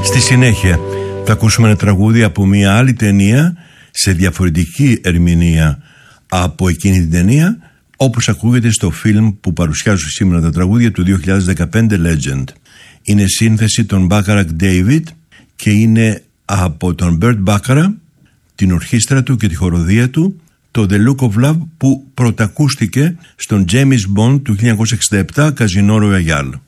Στη συνέχεια θα ακούσουμε ένα τραγούδι από μια άλλη ταινία σε διαφορετική ερμηνεία από εκείνη την ταινία, όπως ακούγεται στο φιλμ που παρουσιάζω σήμερα τα τραγούδια του 2015 Legend. Είναι σύνθεση των Bacharach David και είναι από τον Burt Bacharach, την ορχήστρα του και τη χοροδία του, το The Look of Love που πρωτακούστηκε στον James Bond του 1967 Casino Royale.